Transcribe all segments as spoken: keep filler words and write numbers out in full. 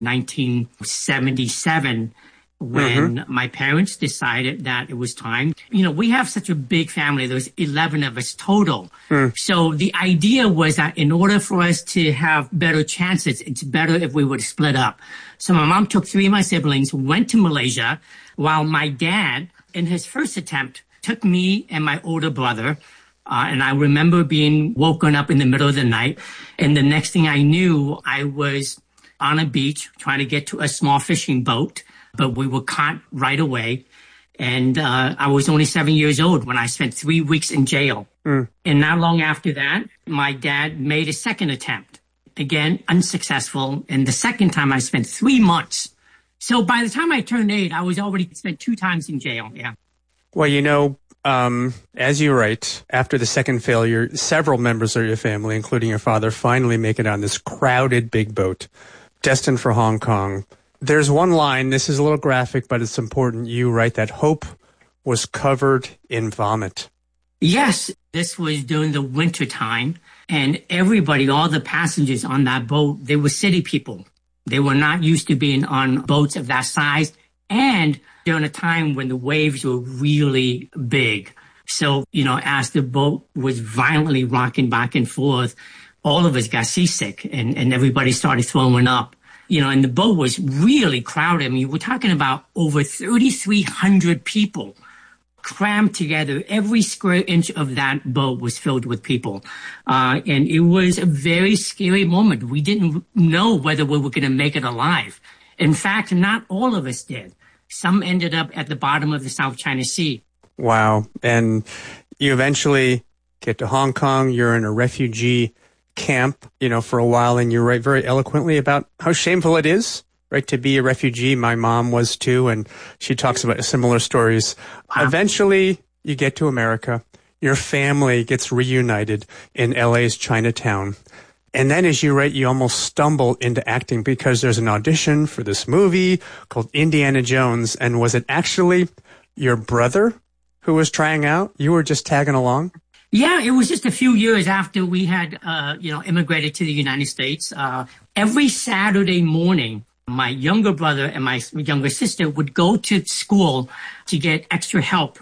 nineteen seventy-seven, when mm-hmm. my parents decided that it was time. You know, we have such a big family. There's eleven of us total. Mm. So the idea was that in order for us to have better chances, it's better if we would split up. So my mom took three of my siblings, went to Malaysia, while my dad, in his first attempt, took me and my older brother. Uh, and I remember being woken up in the middle of the night. And the next thing I knew, I was on a beach trying to get to a small fishing boat. But we were caught right away. And uh, I was only seven years old when I spent three weeks in jail. Mm. And not long after that, my dad made a second attempt. Again, unsuccessful. And the second time I spent three months. So by the time I turned eight, I was already spent two times in jail. Yeah. Well, you know, um, as you write, after the second failure, several members of your family, including your father, finally make it on this crowded big boat destined for Hong Kong. There's one line, this is a little graphic, but it's important. You write that hope was covered in vomit. Yes, this was during the winter time, and everybody, all the passengers on that boat, they were city people. They were not used to being on boats of that size, and during a time when the waves were really big. So, you know, as the boat was violently rocking back and forth, all of us got seasick, and, and everybody started throwing up. You know, and the boat was really crowded. I mean, we're talking about over thirty-three hundred people crammed together. Every square inch of that boat was filled with people. Uh, and it was a very scary moment. We didn't know whether we were going to make it alive. In fact, not all of us did. Some ended up at the bottom of the South China Sea. Wow. And you eventually get to Hong Kong. You're in a refugee camp, you know, for a while, and you write very eloquently about how shameful it is, right, to be a refugee. My mom was too, and she talks about similar stories. Wow. Eventually, you get to America. Your family gets reunited in L A's Chinatown. And then, as you write, you almost stumble into acting because there's an audition for this movie called Indiana Jones. And was it actually your brother who was trying out? You were just tagging along? Yeah, it was just a few years after we had, uh, you know, immigrated to the United States. Uh, every Saturday morning, my younger brother and my younger sister would go to school to get extra help.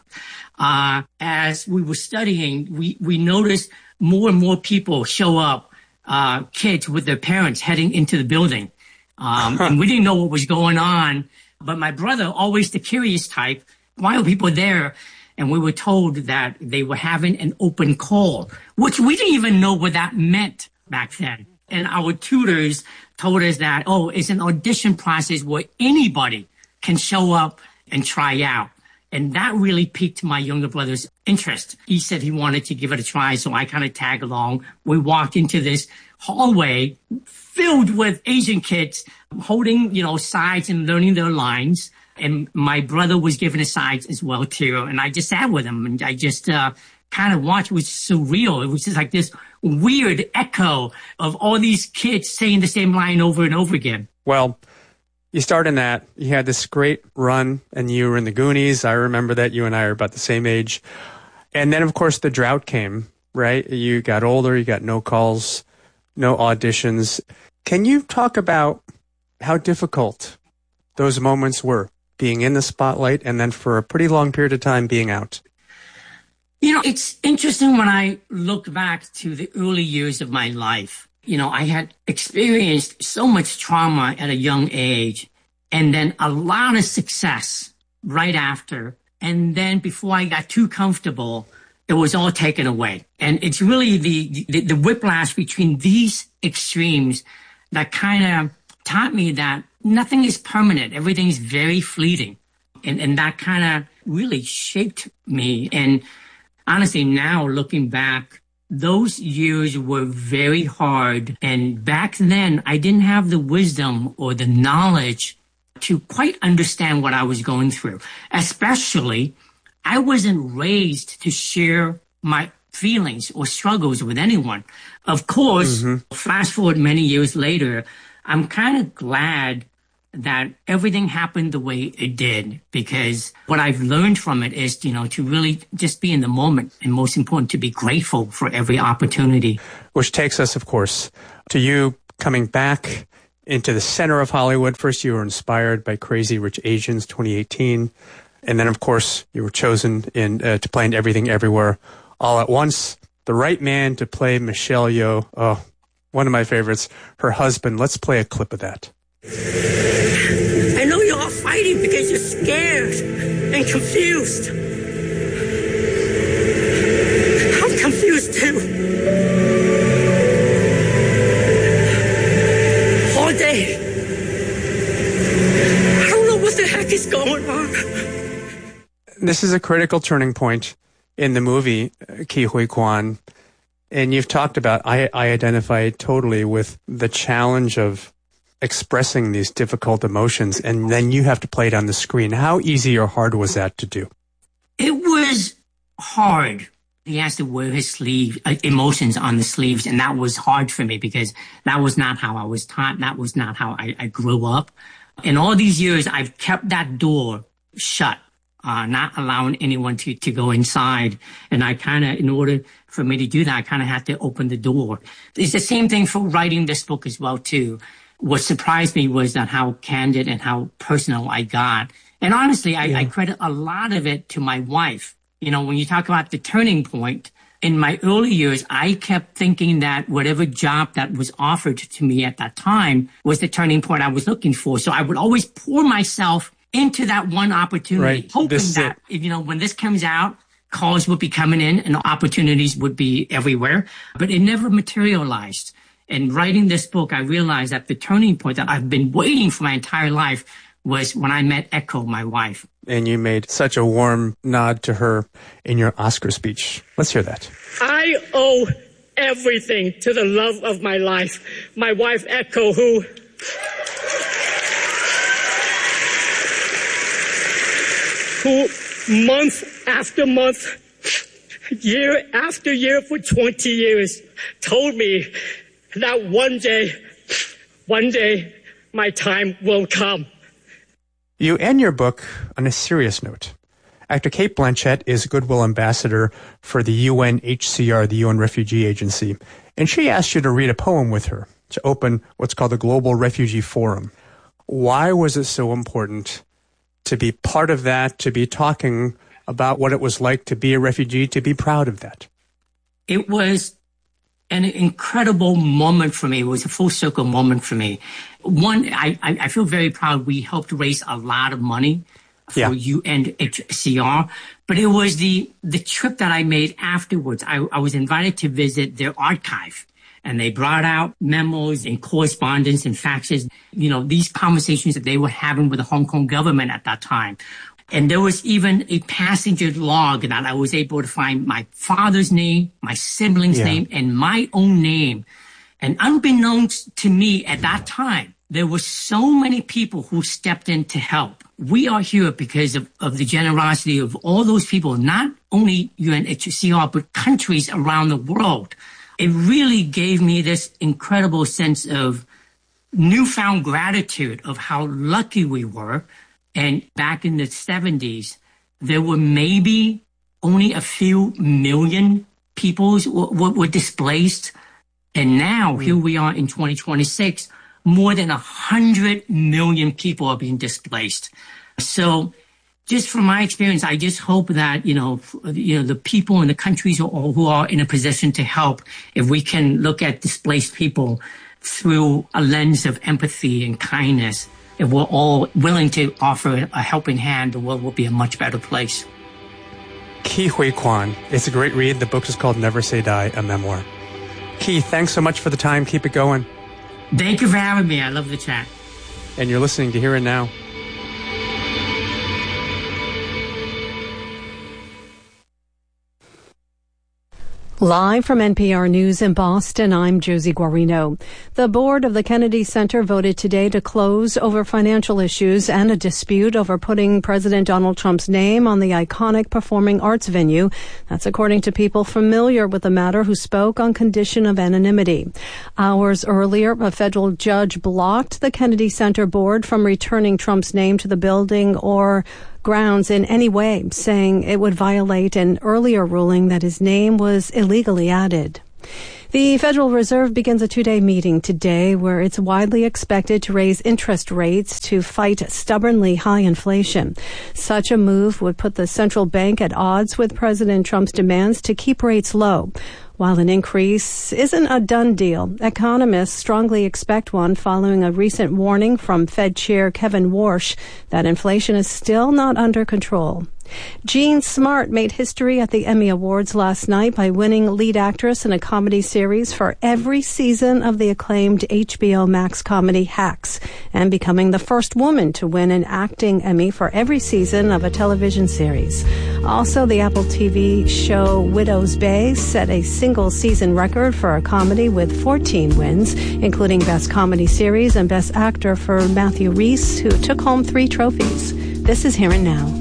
Uh, as we were studying, we, we noticed more and more people show up, uh, kids with their parents heading into the building. Um, and we didn't know what was going on. But my brother, always the curious type, why are people there? And we were told that they were having an open call, which we didn't even know what that meant back then. And our tutors told us that, oh, it's an audition process where anybody can show up and try out. And that really piqued my younger brother's interest. He said he wanted to give it a try, so I kind of tagged along. We walked into this hallway filled with Asian kids holding, you know, sides and learning their lines. And my brother was given a sides as well, too. And I just sat with him and I just uh, kind of watched. It was surreal. It was just like this weird echo of all these kids saying the same line over and over again. Well, you start in that. You had this great run and you were in the Goonies. I remember that. You and I are about the same age. And then, of course, the drought came, right? You got older. You got no calls, no auditions. Can you talk about how difficult those moments were? Being in the spotlight and then for a pretty long period of time being out? You know, it's interesting when I look back to the early years of my life. You know, I had experienced so much trauma at a young age and then a lot of success right after. And then before I got too comfortable, it was all taken away. And it's really the, the, the whiplash between these extremes that kind of taught me that nothing is permanent. Everything is very fleeting. And, and that kind of really shaped me. And honestly, now looking back, those years were very hard. And back then, I didn't have the wisdom or the knowledge to quite understand what I was going through. Especially, I wasn't raised to share my feelings or struggles with anyone. Of course, mm-hmm. Fast forward many years later, I'm kind of glad that everything happened the way it did, because what I've learned from it is, you know, to really just be in the moment, and most important, to be grateful for every opportunity. Which takes us, of course, to you coming back into the center of Hollywood. First, you were inspired by Crazy Rich Asians twenty eighteen. And then, of course, you were chosen in uh, to play in Everything Everywhere All at Once. The right man to play Michelle Yeoh. Oh, one of my favorites. Her husband. Let's play a clip of that. I know you're all fighting because you're scared and confused. I'm confused too. All day. I don't know what the heck is going on. This is a critical turning point in the movie, Ke Huy Quan. And you've talked about, I, I identify totally with the challenge of expressing these difficult emotions, and then you have to play it on the screen. How easy or hard was that to do? It was hard. He has to wear his sleeve, uh, emotions on the sleeves, and that was hard for me because that was not how I was taught. That was not how I, I grew up. In all these years, I've kept that door shut, uh, not allowing anyone to, to go inside. And I kind of, in order for me to do that, I kind of had to open the door. It's the same thing for writing this book as well, too. What surprised me was that how candid and how personal I got. And honestly, I, yeah. I credit a lot of it to my wife. You know, when you talk about the turning point, in my early years, I kept thinking that whatever job that was offered to me at that time was the turning point I was looking for. So I would always pour myself into that one opportunity, right. hoping this, that, uh, you know, when this comes out, calls would be coming in and opportunities would be everywhere. But it never materialized. And writing this book, I realized that the turning point that I've been waiting for my entire life was when I met Echo, my wife. And you made such a warm nod to her in your Oscar speech. Let's hear that. I owe everything to the love of my life, my wife, Echo, who... who month after month, year after year for twenty years, told me that one day, one day, my time will come. You end your book on a serious note. Actor Cate Blanchett is Goodwill Ambassador for the U N H C R, the U N Refugee Agency, and she asked you to read a poem with her to open what's called the Global Refugee Forum. Why was it so important to be part of that, to be talking about what it was like to be a refugee, to be proud of that? It was an incredible moment for me. It was a full circle moment for me. One, I, I feel very proud. We helped raise a lot of money for yeah. U N H C R, but it was the, the trip that I made afterwards. I, I was invited to visit their archive, and they brought out memos and correspondence and faxes, you know, these conversations that they were having with the Hong Kong government at that time. And there was even a passenger log that I was able to find my father's name, my sibling's yeah. name, and my own name. And unbeknownst to me at that time, there were so many people who stepped in to help. We are here because of, of the generosity of all those people, not only U N H C R, but countries around the world. It really gave me this incredible sense of newfound gratitude of how lucky we were. And back in the seventies, there were maybe only a few million people were, were displaced. And now, mm. here we are in twenty twenty-six, more than one hundred million people are being displaced. So just from my experience, I just hope that, you know, you know, the people in the countries who are, who are in a position to help, if we can look at displaced people through a lens of empathy and kindness, if we're all willing to offer a helping hand, the world will be a much better place. Ke Huy Quan. It's a great read. The book is called Never Say Die, a memoir. Ke, thanks so much for the time. Keep it going. Thank you for having me. I love the chat. And you're listening to Here and Now. Live from N P R News in Boston, I'm Josie Guarino. The board of the Kennedy Center voted today to close over financial issues and a dispute over putting President Donald Trump's name on the iconic performing arts venue. That's according to people familiar with the matter who spoke on condition of anonymity. Hours earlier, a federal judge blocked the Kennedy Center board from returning Trump's name to the building or grounds in any way, saying it would violate an earlier ruling that his name was illegally added. The Federal Reserve begins a two-day meeting today where it's widely expected to raise interest rates to fight stubbornly high inflation. Such a move would put the central bank at odds with President Trump's demands to keep rates low. While an increase isn't a done deal, economists strongly expect one following a recent warning from Fed Chair Kevin Warsh that inflation is still not under control. Jean Smart made history at the Emmy Awards last night by winning lead actress in a comedy series for every season of the acclaimed H B O Max comedy Hacks, and becoming the first woman to win an acting Emmy for every season of a television series. Also, the Apple T V show Widow's Bay set a single-season record for a comedy with fourteen wins, including Best Comedy Series and Best Actor for Matthew Rhys, who took home three trophies. This is Here and Now.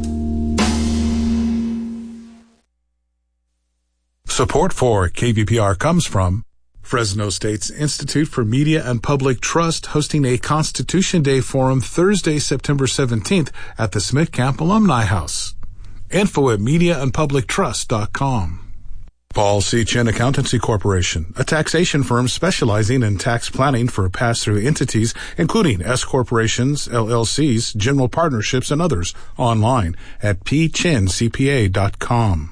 Support for K V P R comes from Fresno State's Institute for Media and Public Trust, hosting a Constitution Day Forum Thursday, September seventeenth at the Smith Camp Alumni House. Info at media and public trust dot com. Paul C. Chen Accountancy Corporation, a taxation firm specializing in tax planning for pass-through entities, including S corporations, L L Cs, general partnerships, and others, online at p chen c p a dot com.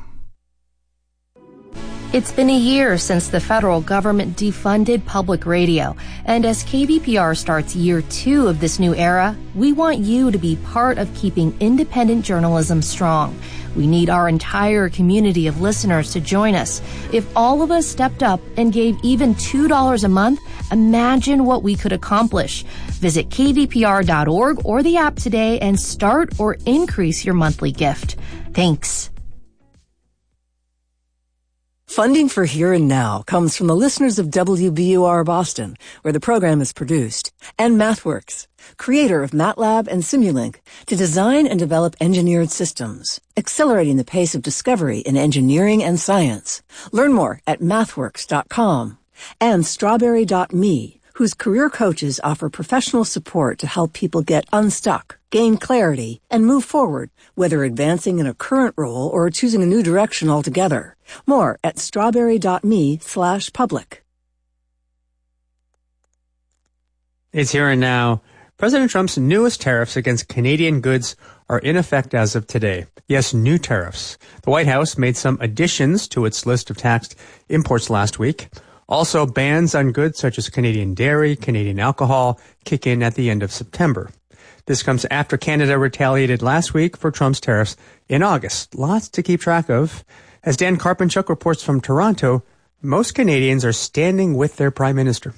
It's been a year since the federal government defunded public radio, and as K V P R starts year two of this new era, we want you to be part of keeping independent journalism strong. We need our entire community of listeners to join us. If all of us stepped up and gave even two dollars a month, imagine what we could accomplish. Visit k v p r dot org or the app today and start or increase your monthly gift. Thanks. Funding for Here and Now comes from the listeners of W B U R Boston, where the program is produced, and MathWorks, creator of MATLAB and Simulink, to design and develop engineered systems, accelerating the pace of discovery in engineering and science. Learn more at mathworks dot com. And strawberry dot me, whose career coaches offer professional support to help people get unstuck, gain clarity, and move forward, whether advancing in a current role or choosing a new direction altogether. More at strawberry dot me slash public. It's Here and Now. President Trump's newest tariffs against Canadian goods are in effect as of today. Yes, new tariffs. The White House made some additions to its list of taxed imports last week. Also, bans on goods such as Canadian dairy, Canadian alcohol kick in at the end of September. This comes after Canada retaliated last week for Trump's tariffs in August. Lots to keep track of. As Dan Karpenchuk reports from Toronto, most Canadians are standing with their Prime Minister.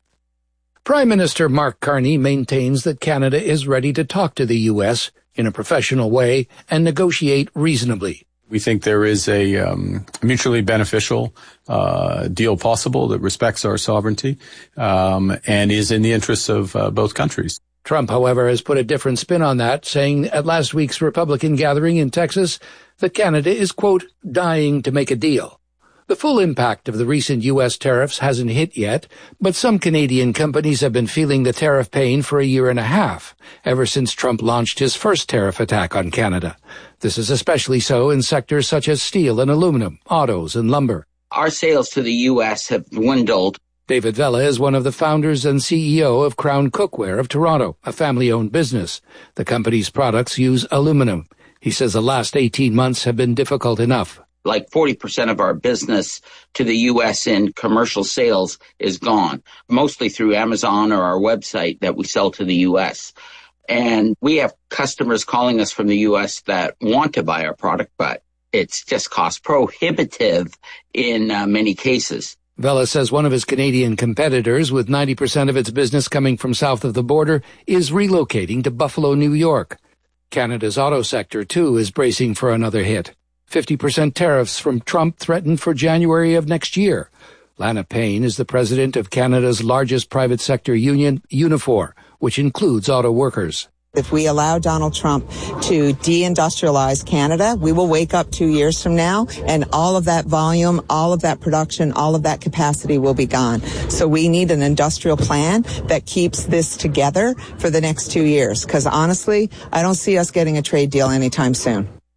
Prime Minister Mark Carney maintains that Canada is ready to talk to the U S in a professional way and negotiate reasonably. We think there is a um, mutually beneficial uh, deal possible that respects our sovereignty um, and is in the interests of uh, both countries. Trump, however, has put a different spin on that, saying at last week's Republican gathering in Texas that Canada is, quote, dying to make a deal. The full impact of the recent U S tariffs hasn't hit yet, but some Canadian companies have been feeling the tariff pain for a year and a half, ever since Trump launched his first tariff attack on Canada. This is especially so in sectors such as steel and aluminum, autos, and lumber. Our sales to the U S have dwindled. David Vela is one of the founders and C E O of Crown Cookware of Toronto, a family-owned business. The company's products use aluminum. He says the last eighteen months have been difficult enough. Like forty percent of our business to the U S in commercial sales is gone, mostly through Amazon or our website that we sell to the U S. And we have customers calling us from the U S that want to buy our product, but it's just cost prohibitive in uh, many cases. Vela says one of his Canadian competitors, with ninety percent of its business coming from south of the border, is relocating to Buffalo, New York. Canada's auto sector, too, is bracing for another hit. fifty percent tariffs from Trump threatened for January of next year. Lana Payne is the president of Canada's largest private sector union, Unifor, which includes auto workers. If we allow Donald Trump to deindustrialize Canada, we will wake up two years from now and all of that volume, all of that production, all of that capacity will be gone. So we need an industrial plan that keeps this together for the next two years. Because honestly, I don't see us getting a trade deal anytime soon.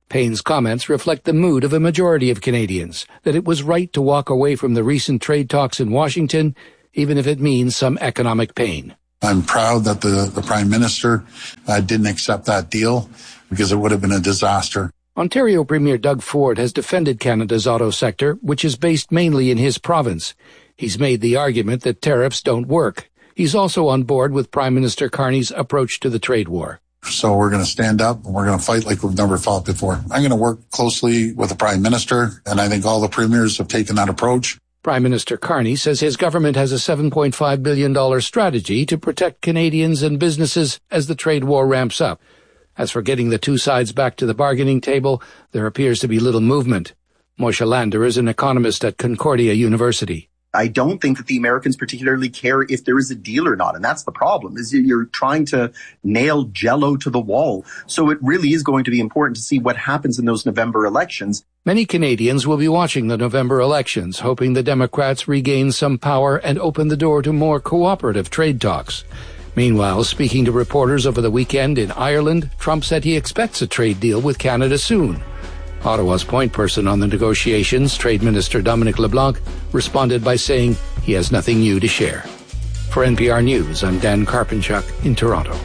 Payne's comments reflect the mood of a majority of Canadians, that it was right to walk away from the recent trade talks in Washington, even if it means some economic pain. I'm proud that the, the Prime Minister uh, didn't accept that deal, because it would have been a disaster. Ontario Premier Doug Ford has defended Canada's auto sector, which is based mainly in his province. He's made the argument that tariffs don't work. He's also on board with Prime Minister Carney's approach to the trade war. So we're going to stand up and we're going to fight like we've never fought before. I'm going to work closely with the Prime Minister, and I think all the premiers have taken that approach. Prime Minister Carney says his government has a seven point five billion dollars strategy to protect Canadians and businesses as the trade war ramps up. As for getting the two sides back to the bargaining table, there appears to be little movement. Moshe Lander is an economist at Concordia University. I don't think that the Americans particularly care if there is a deal or not. And that's the problem, is you're trying to nail Jell-O to the wall. So it really is going to be important to see what happens in those November elections. Many Canadians will be watching the November elections, hoping the Democrats regain some power and open the door to more cooperative trade talks. Meanwhile, speaking to reporters over the weekend in Ireland, Trump said he expects a trade deal with Canada soon. Ottawa's point person on the negotiations, Trade Minister Dominic LeBlanc, responded by saying he has nothing new to share. For N P R News, I'm Dan Karpenchuk in Toronto.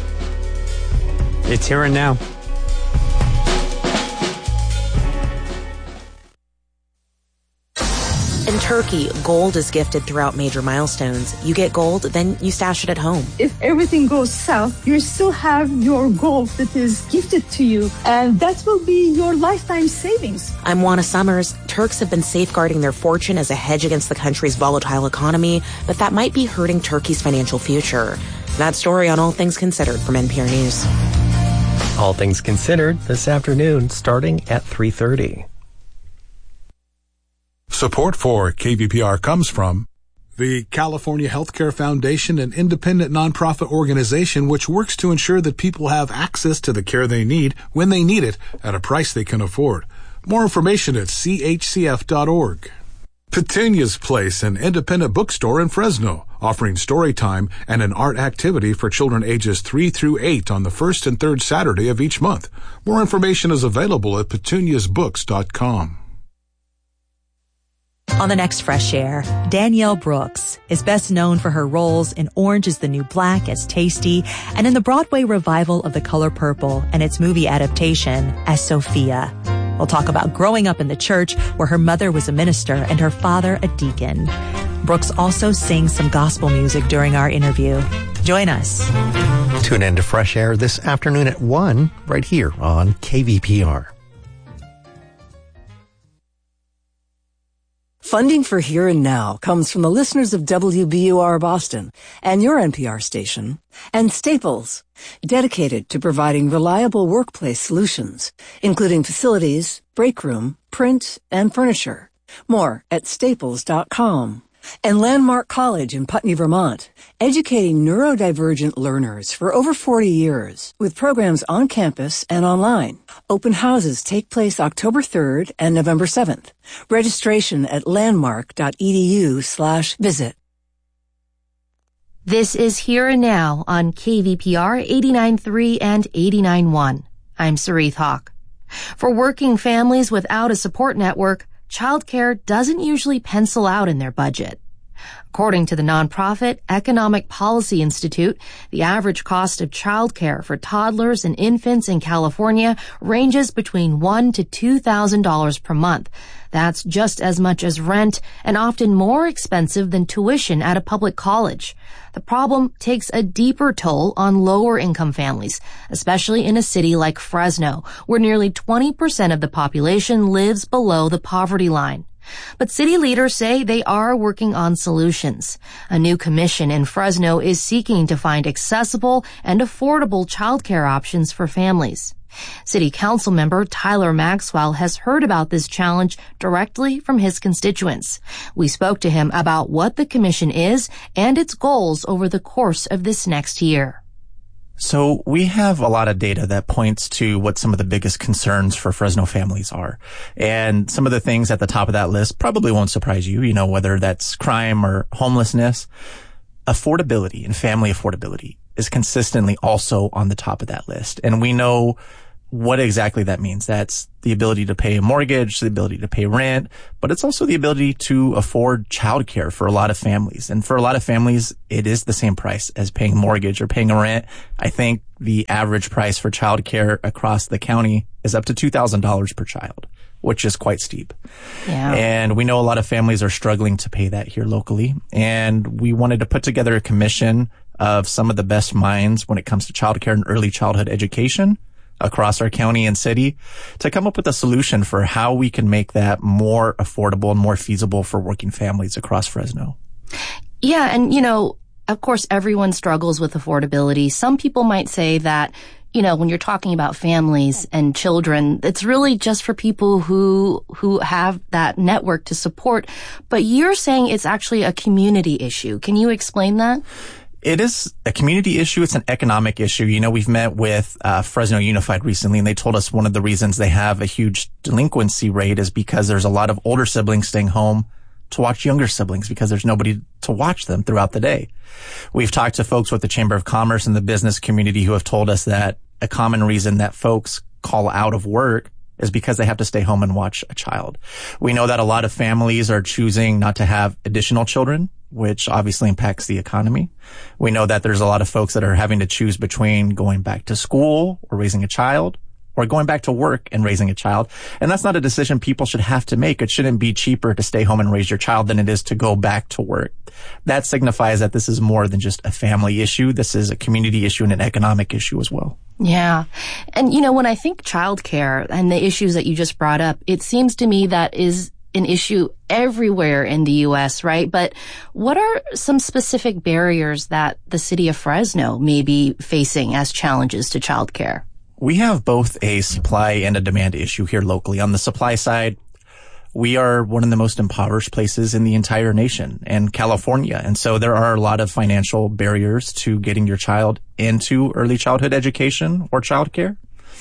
It's here and now. In Turkey, gold is gifted throughout major milestones. You get gold, then you stash it at home. If everything goes south, you still have your gold that is gifted to you, and that will be your lifetime savings. I'm Juana Summers. Turks have been safeguarding their fortune as a hedge against the country's volatile economy, but that might be hurting Turkey's financial future. That story on All Things Considered from N P R News. All Things Considered this afternoon, starting at three thirty. Support for K V P R comes from the California Healthcare Foundation, an independent nonprofit organization which works to ensure that people have access to the care they need when they need it at a price they can afford. More information at c h c f dot org. Petunia's Place, an independent bookstore in Fresno, offering story time and an art activity for children ages three through eight on the first and third Saturday of each month. More information is available at petunias books dot com. On the next Fresh Air, Danielle Brooks is best known for her roles in Orange is the New Black as Tasty and in the Broadway revival of The Color Purple and its movie adaptation as Sophia. We'll talk about growing up in the church where her mother was a minister and her father a deacon. Brooks also sings some gospel music during our interview. Join us. Tune in to Fresh Air this afternoon at one right here on K V P R. Funding for Here and Now comes from the listeners of W B U R Boston and your N P R station, and Staples, dedicated to providing reliable workplace solutions, including facilities, break room, print, and furniture. More at staples dot com. And Landmark College in Putney, Vermont, educating neurodivergent learners for over forty years with programs on campus and online. Open houses take place October third and November seventh. Registration at landmark dot e d u slash visit. This is Here and Now on K V P R eighty-nine point three and eighty-nine point one. I'm Sarith Hawk. For working families without a support network, childcare doesn't usually pencil out in their budget. According to the nonprofit Economic Policy Institute, the average cost of childcare for toddlers and infants in California ranges between one thousand dollars to two thousand dollars per month. That's just as much as rent and often more expensive than tuition at a public college. The problem takes a deeper toll on lower income families, especially in a city like Fresno, where nearly twenty percent of the population lives below the poverty line. But city leaders say they are working on solutions. A new commission in Fresno is seeking to find accessible and affordable childcare options for families. City Council member Tyler Maxwell has heard about this challenge directly from his constituents. We spoke to him about what the commission is and its goals over the course of this next year. So we have a lot of data that points to what some of the biggest concerns for Fresno families are. And some of the things at the top of that list probably won't surprise you, you know, whether that's crime or homelessness. Affordability and family affordability is consistently also on the top of that list. And we know what exactly that means. That's the ability to pay a mortgage, the ability to pay rent, but it's also the ability to afford childcare for a lot of families. And for a lot of families, it is the same price as paying a mortgage or paying a rent. I think the average price for childcare across the county is up to two thousand dollars per child, which is quite steep. Yeah. And we know a lot of families are struggling to pay that here locally. And we wanted to put together a commission of some of the best minds when it comes to childcare and early childhood education across our county and city to come up with a solution for how we can make that more affordable and more feasible for working families across Fresno. Yeah. And, you know, of course, everyone struggles with affordability. Some people might say that, you know, when you're talking about families and children, it's really just for people who, who have that network to support. But you're saying it's actually a community issue. Can you explain that? It is a community issue. It's an economic issue. You know, we've met with uh, Fresno Unified recently, and they told us one of the reasons they have a huge delinquency rate is because there's a lot of older siblings staying home to watch younger siblings because there's nobody to watch them throughout the day. We've talked to folks with the Chamber of Commerce and the business community who have told us that a common reason that folks call out of work is because they have to stay home and watch a child. We know that a lot of families are choosing not to have additional children, which obviously impacts the economy. We know that there's a lot of folks that are having to choose between going back to school or raising a child or going back to work and raising a child. And that's not a decision people should have to make. It shouldn't be cheaper to stay home and raise your child than it is to go back to work. That signifies that this is more than just a family issue. This is a community issue and an economic issue as well. Yeah. And, you know, when I think childcare and the issues that you just brought up, it seems to me that is an issue everywhere in the U S, right? But what are some specific barriers that the city of Fresno may be facing as challenges to childcare? We have both a supply and a demand issue here locally. On the supply side, we are one of the most impoverished places in the entire nation and California. And so there are a lot of financial barriers to getting your child into early childhood education or childcare.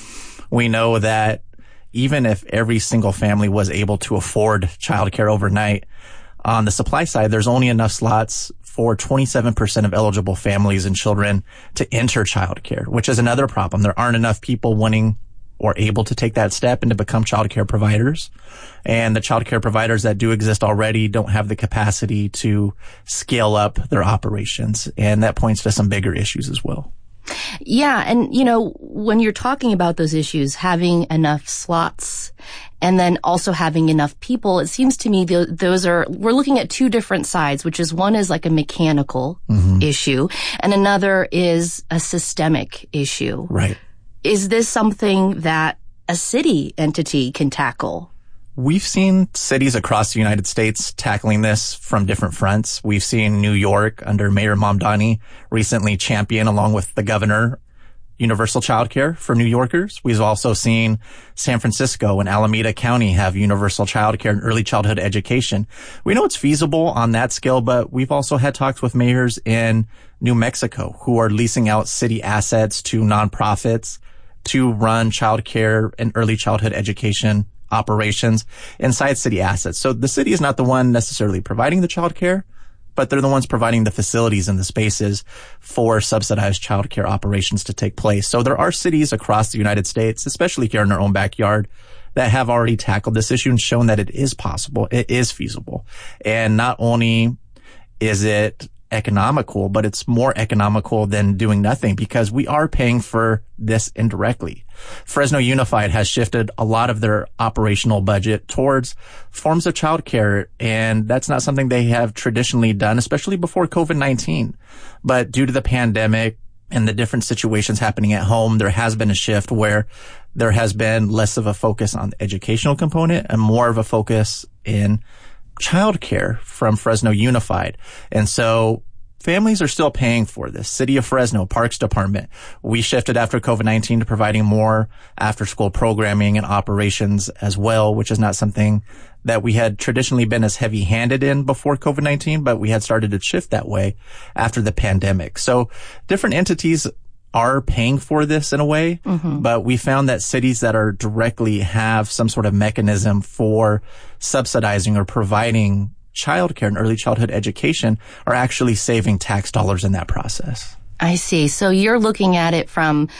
We know that even if every single family was able to afford childcare overnight, on the supply side, there's only enough slots for twenty-seven percent of eligible families and children to enter childcare, which is another problem. There aren't enough people wanting or able to take that step and to become childcare providers. And the childcare providers that do exist already don't have the capacity to scale up their operations. And that points to some bigger issues as well. Yeah. And, you know, when you're talking about those issues, having enough slots and then also having enough people, it seems to me th- those are, we're looking at two different sides, which is one is like a mechanical mm-hmm. issue and another is a systemic issue. Right. Is this something that a city entity can tackle? We've seen cities across the United States tackling this from different fronts. We've seen New York under Mayor Mamdani recently champion, along with the governor, universal childcare for New Yorkers. We've also seen San Francisco and Alameda County have universal childcare and early childhood education. We know it's feasible on that scale, but we've also had talks with mayors in New Mexico who are leasing out city assets to nonprofits to run childcare and early childhood education operations inside city assets. So the city is not the one necessarily providing the childcare, but they're the ones providing the facilities and the spaces for subsidized childcare operations to take place. So there are cities across the United States, especially here in our own backyard, that have already tackled this issue and shown that it is possible, it is feasible. And not only is it economical, but it's more economical than doing nothing because we are paying for this indirectly. Fresno Unified has shifted a lot of their operational budget towards forms of childcare, and that's not something they have traditionally done, especially before COVID nineteen. But due to the pandemic and the different situations happening at home, there has been a shift where there has been less of a focus on the educational component and more of a focus in childcare from Fresno Unified. And so families are still paying for this. City of Fresno, Parks Department, we shifted after COVID nineteen to providing more after-school programming and operations as well, which is not something that we had traditionally been as heavy-handed in before COVID nineteen, but we had started to shift that way after the pandemic. So different entities are paying for this in a way, mm-hmm. but we found that cities that are directly have some sort of mechanism for subsidizing or providing childcare and early childhood education are actually saving tax dollars in that process. I see. So you're looking at it from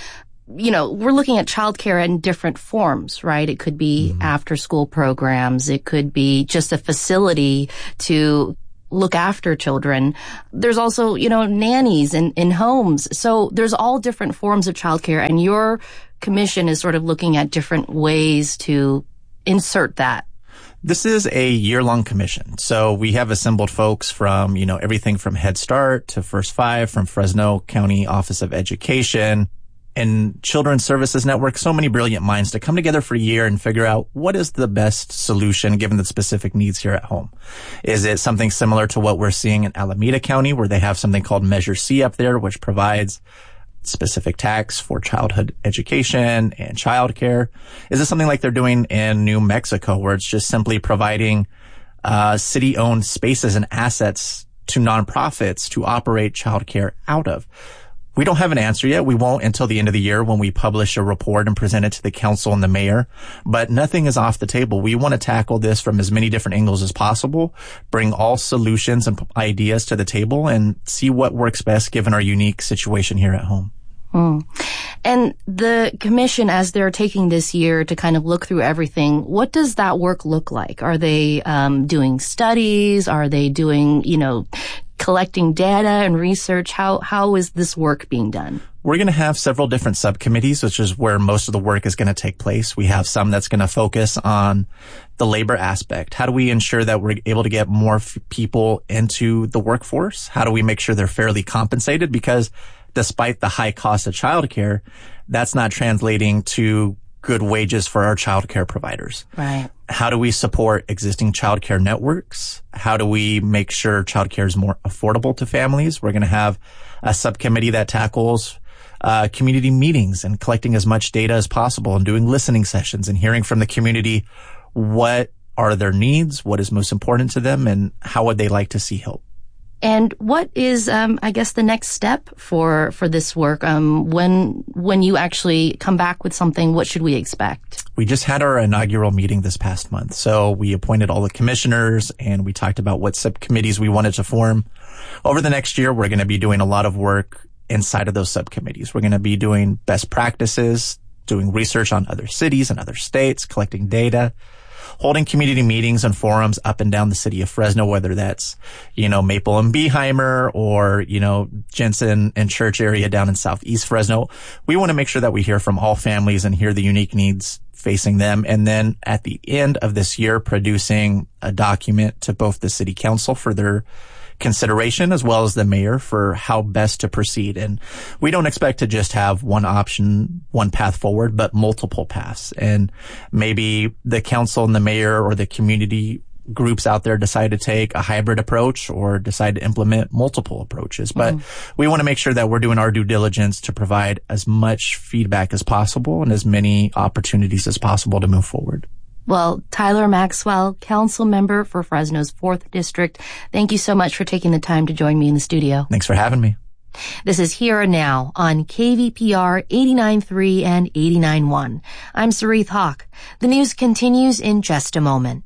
you know, we're looking at childcare in different forms, right? It could be mm-hmm. after school programs. It could be just a facility to look after children. There's also, you know, nannies in, in homes. So there's all different forms of childcare, and your commission is sort of looking at different ways to insert that. This is a year-long commission. So we have assembled folks from, you know, everything from Head Start to First Five, from Fresno County Office of Education and Children's Services Network, so many brilliant minds to come together for a year and figure out what is the best solution given the specific needs here at home. Is it something similar to what we're seeing in Alameda County, where they have something called Measure C up there, which provides specific tax for childhood education and childcare? Is this something like they're doing in New Mexico, where it's just simply providing uh city-owned spaces and assets to nonprofits to operate childcare out of? We don't have an answer yet. We won't until the end of the year when we publish a report and present it to the council and the mayor. But nothing is off the table. We want to tackle this from as many different angles as possible, bring all solutions and ideas to the table, and see what works best given our unique situation here at home. Mm. And the commission, as they're taking this year to kind of look through everything, what does that work look like? Are they um, doing studies? Are they doing, you know, collecting data and research? How how is this work being done? We're going to have several different subcommittees, which is where most of the work is going to take place. We have some that's going to focus on the labor aspect. How do we ensure that we're able to get more f- people into the workforce? How do we make sure they're fairly compensated? Because despite the high cost of childcare, that's not translating to good wages for our childcare providers. Right. How do we support existing childcare networks? How do we make sure childcare is more affordable to families? We're going to have a subcommittee that tackles uh community meetings and collecting as much data as possible and doing listening sessions and hearing from the community what are their needs, what is most important to them, and how would they like to see help. And what is, um, I guess, the next step for for this work? Um, when when you actually come back with something, what should we expect? We just had our inaugural meeting this past month. So we appointed all the commissioners and we talked about what subcommittees we wanted to form. Over the next year, we're going to be doing a lot of work inside of those subcommittees. We're going to be doing best practices, doing research on other cities and other states, collecting data, holding community meetings and forums up and down the city of Fresno, whether that's, you know, Maple and Beeheimer or, you know, Jensen and Church area down in Southeast Fresno. We want to make sure that we hear from all families and hear the unique needs facing them. And then at the end of this year, producing a document to both the city council for their consideration as well as the mayor for how best to proceed. And we don't expect to just have one option, one path forward, but multiple paths. And maybe the council and the mayor or the community groups out there decide to take a hybrid approach or decide to implement multiple approaches. But mm. we want to make sure that we're doing our due diligence to provide as much feedback as possible and as many opportunities as possible to move forward. Well, Tyler Maxwell, council member for Fresno's fourth District, thank you so much for taking the time to join me in the studio. Thanks for having me. This is Here and Now on K V P R eighty-nine point three and eighty-nine point one. I'm Sarith Hawk. The news continues in just a moment.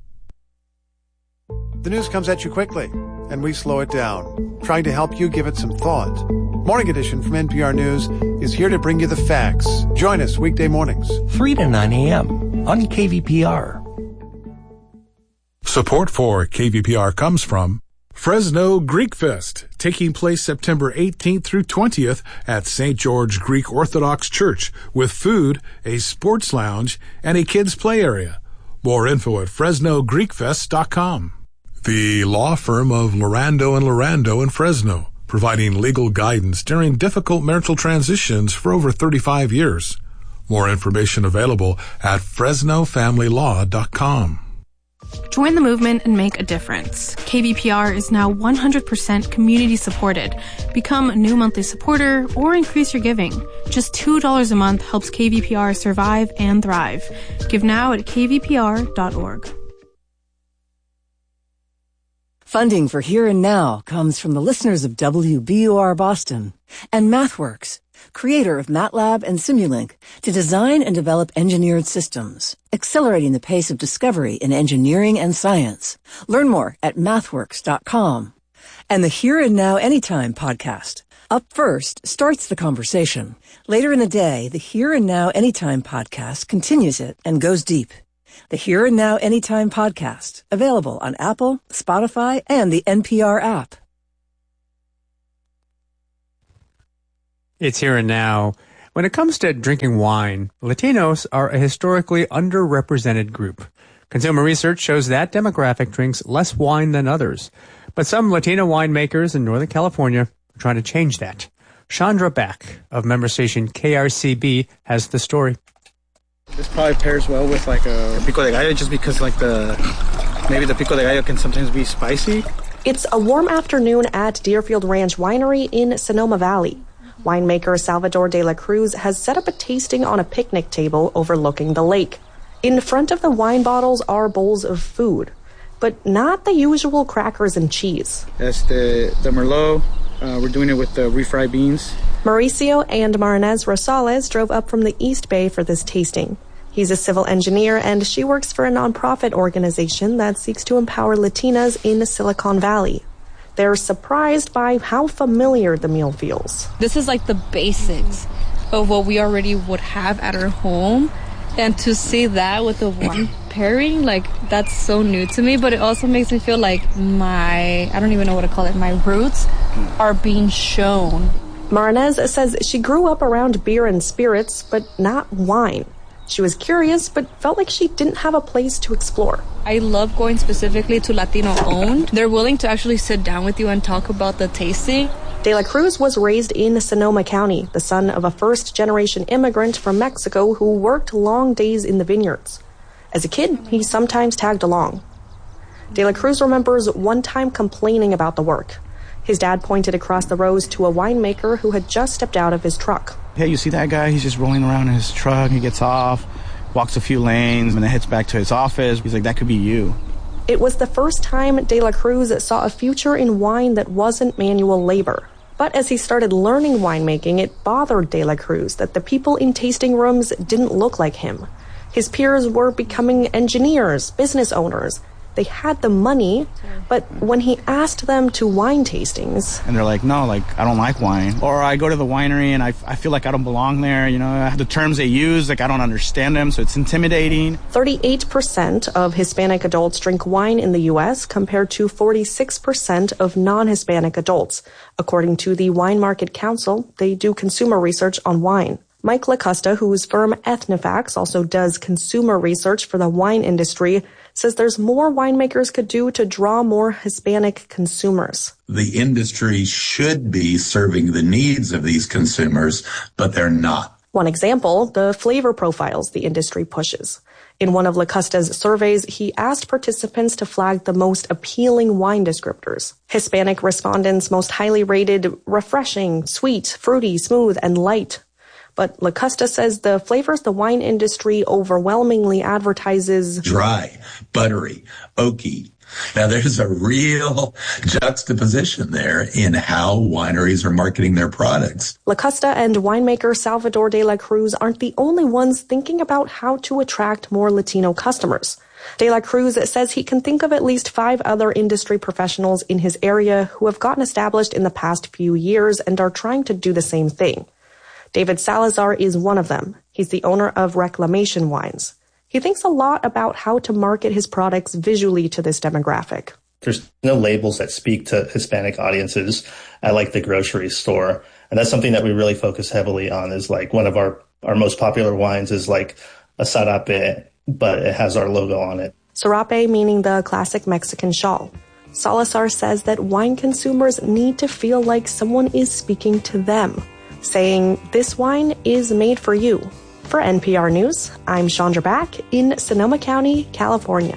The news comes at you quickly, and we slow it down, trying to help you give it some thought. Morning Edition from N P R News is here to bring you the facts. Join us weekday mornings, three to nine a.m. on K V P R. Support for K V P R comes from Fresno Greek Fest, taking place September eighteenth through twentieth at Saint George Greek Orthodox Church, with food, a sports lounge, and a kids' play area. More info at fresno greek fest dot com. The law firm of Lorando and Lorando in Fresno, providing legal guidance during difficult marital transitions for over thirty-five years. More information available at fresno family law dot com. Join the movement and make a difference. K V P R is now one hundred percent community supported. Become a new monthly supporter or increase your giving. Just two dollars a month helps K V P R survive and thrive. Give now at k v p r dot org. Funding for Here and Now comes from the listeners of W B U R Boston and MathWorks, creator of MATLAB and Simulink, to design and develop engineered systems, accelerating the pace of discovery in engineering and science. Learn more at mathworks dot com. And the Here and Now Anytime podcast, Up First starts the conversation. Later in the day, the Here and Now Anytime podcast continues it and goes deep. The Here and Now Anytime podcast, available on Apple, Spotify, and the N P R app. It's Here and Now. When it comes to drinking wine, Latinos are a historically underrepresented group. Consumer research shows that demographic drinks less wine than others. But some Latino winemakers in Northern California are trying to change that. Chandra Back of member station K R C B has the story. This probably pairs well with like a pico de gallo just because like the, maybe the pico de gallo can sometimes be spicy. It's a warm afternoon at Deerfield Ranch Winery in Sonoma Valley. Winemaker Salvador de la Cruz has set up a tasting on a picnic table overlooking the lake. In front of the wine bottles are bowls of food, but not the usual crackers and cheese. That's the, the Merlot. Uh, we're doing it with the refried beans. Mauricio and Marinez Rosales drove up from the East Bay for this tasting. He's a civil engineer, and she works for a nonprofit organization that seeks to empower Latinas in Silicon Valley. They're surprised by how familiar the meal feels. This is like the basics of what we already would have at our home. And to see that with the wine pairing, like, that's so new to me. But it also makes me feel like my, I don't even know what to call it, my roots are being shown. Marinez says she grew up around beer and spirits, but not wine. She was curious, but felt like she didn't have a place to explore. I love going specifically to Latino-owned. They're willing to actually sit down with you and talk about the tasting. De la Cruz was raised in Sonoma County, the son of a first-generation immigrant from Mexico who worked long days in the vineyards. As a kid, he sometimes tagged along. De la Cruz remembers one time complaining about the work. His dad pointed across the rows to a winemaker who had just stepped out of his truck. Hey, you see that guy? He's just rolling around in his truck. He gets off, walks a few lanes, and then heads back to his office. He's like, that could be you. It was the first time De La Cruz saw a future in wine that wasn't manual labor. But as he started learning winemaking, it bothered De La Cruz that the people in tasting rooms didn't look like him. His peers were becoming engineers, business owners. They had the money, but when he asked them to wine tastings... And they're like, no, like, I don't like wine. Or I go to the winery and I, I feel like I don't belong there, you know. The terms they use, like, I don't understand them, so it's intimidating. thirty-eight percent of Hispanic adults drink wine in the U S compared to forty-six percent of non-Hispanic adults. According to the Wine Market Council, they do consumer research on wine. Mike LaCosta, whose firm Ethnifax also does consumer research for the wine industry, says there's more winemakers could do to draw more Hispanic consumers. The industry should be serving the needs of these consumers, but they're not. One example, the flavor profiles the industry pushes. In one of LaCosta's surveys, he asked participants to flag the most appealing wine descriptors. Hispanic respondents most highly rated refreshing, sweet, fruity, smooth, and light. But LaCosta says the flavors the wine industry overwhelmingly advertises... dry, buttery, oaky. Now, there's a real juxtaposition there in how wineries are marketing their products. LaCosta and winemaker Salvador de la Cruz aren't the only ones thinking about how to attract more Latino customers. De la Cruz says he can think of at least five other industry professionals in his area who have gotten established in the past few years and are trying to do the same thing. David Salazar is one of them. He's the owner of Reclamation Wines. He thinks a lot about how to market his products visually to this demographic. There's no labels that speak to Hispanic audiences at like the grocery store. And that's something that we really focus heavily on. Is like one of our, our most popular wines is like a sarape, but it has our logo on it. Sarape meaning the classic Mexican shawl. Salazar says that wine consumers need to feel like someone is speaking to them, saying, this wine is made for you. For N P R News, I'm Chandra Back in Sonoma County, California.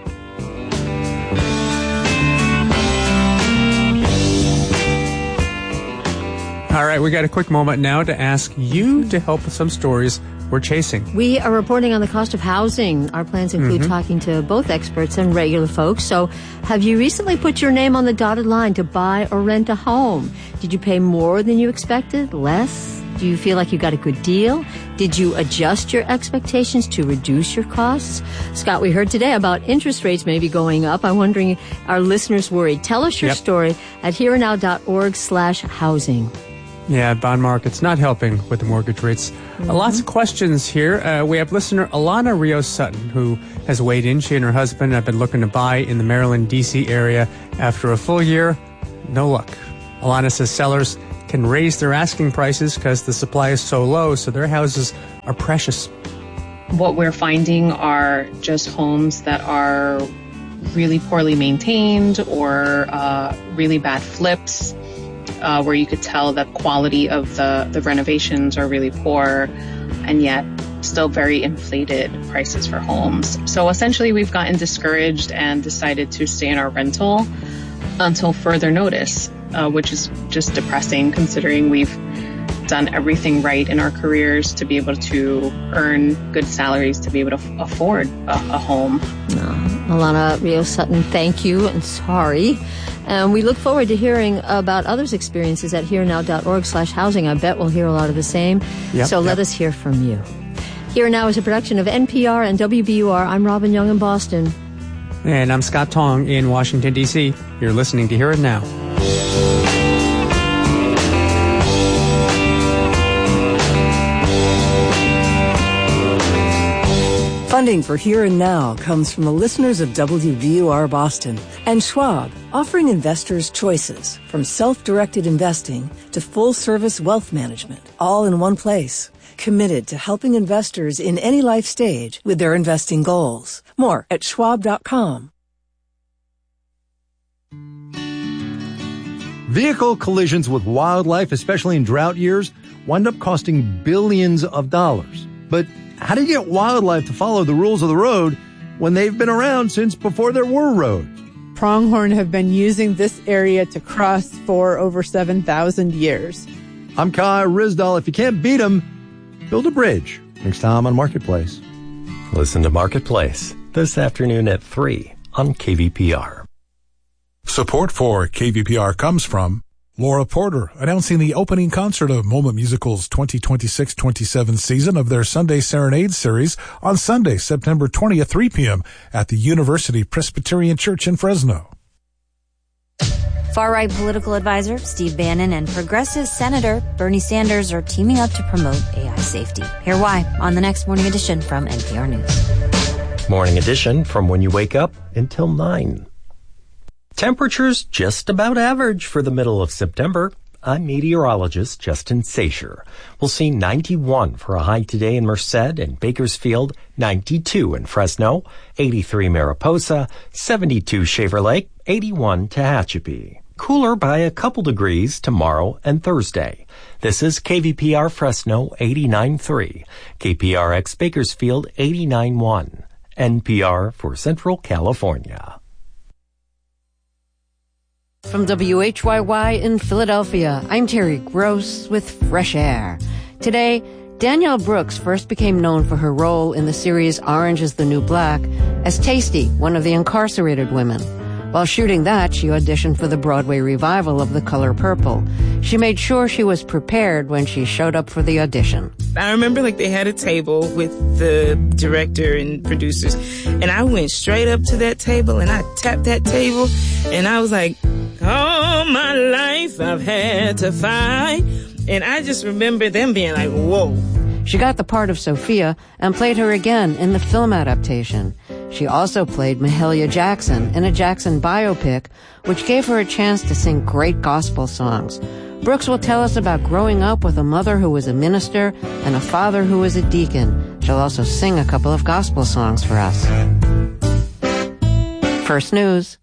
All right, we got a quick moment now to ask you to help with some stories we're chasing. We are reporting on the cost of housing. Our plans include mm-hmm. talking to both experts and regular folks. So have you recently put your name on the dotted line to buy or rent a home? Did you pay more than you expected? Less? Do you feel like you got a good deal? Did you adjust your expectations to reduce your costs? Scott, we heard today about interest rates maybe going up. I'm wondering, are listeners worried? Tell us your yep. story at hereandnow.org slash housing. Yeah, bond market's not helping with the mortgage rates. Mm-hmm. Uh, lots of questions here. Uh, we have listener Alana Rios Sutton, who has weighed in. She and her husband have been looking to buy in the Maryland, D C area. After a full year, no luck. Alana says sellers can raise their asking prices because the supply is so low, so their houses are precious. What we're finding are just homes that are really poorly maintained or uh, really bad flips. Uh, where you could tell the quality of the, the renovations are really poor, and yet still very inflated prices for homes. So essentially we've gotten discouraged and decided to stay in our rental until further notice, uh, which is just depressing considering we've done everything right in our careers to be able to earn good salaries to be able to f- afford a, a home. Oh, Alana Rios Sutton, thank you and sorry. And we look forward to hearing about others' experiences at herenow.org slash housing. I bet we'll hear a lot of the same. Yep, so yep. Let us hear from you. Here Now is a production of N P R and W B U R. I'm Robin Young in Boston. And I'm Scott Tong in Washington, D C. You're listening to Hear It Now. Funding for Here and Now comes from the listeners of W B U R Boston and Schwab, offering investors choices from self-directed investing to full-service wealth management, all in one place. Committed to helping investors in any life stage with their investing goals. More at schwab dot com. Vehicle collisions with wildlife, especially in drought years, wind up costing billions of dollars. But how do you get wildlife to follow the rules of the road when they've been around since before there were roads? Pronghorn have been using this area to cross for over seven thousand years. I'm Kai Rizdal. If you can't beat them, build a bridge. Next time on Marketplace. Listen to Marketplace this afternoon at three on K V P R. Support for K V P R comes from Laura Porter, announcing the opening concert of MoMA Musical's twenty twenty-six twenty-seven season of their Sunday Serenade series on Sunday, September twentieth, three p.m. at the University Presbyterian Church in Fresno. Far-right political advisor Steve Bannon and progressive Senator Bernie Sanders are teaming up to promote A I safety. Hear why on the next Morning Edition from N P R News. Morning Edition from when you wake up until nine. Temperatures just about average for the middle of September. I'm meteorologist Justin Sacher. We'll see ninety-one for a high today in Merced and Bakersfield, ninety-two in Fresno, eighty-three Mariposa, seventy-two Shaver Lake, eighty-one Tehachapi. Cooler by a couple degrees tomorrow and Thursday. This is K V P R Fresno eighty-nine point three, K P R X Bakersfield eighty-nine point one, N P R for Central California. From W H Y Y in Philadelphia, I'm Terry Gross with Fresh Air. Today, Danielle Brooks first became known for her role in the series Orange is the New Black as Tasty, one of the incarcerated women. While shooting that, she auditioned for the Broadway revival of The Color Purple. She made sure she was prepared when she showed up for the audition. I remember like they had a table with the director and producers, and I went straight up to that table and I tapped that table and I was like, all my life I've had to fight. And I just remember them being like, whoa. She got the part of Sophia and played her again in the film adaptation. She also played Mahalia Jackson in a Jackson biopic, which gave her a chance to sing great gospel songs. Brooks will tell us about growing up with a mother who was a minister and a father who was a deacon. She'll also sing a couple of gospel songs for us. First News.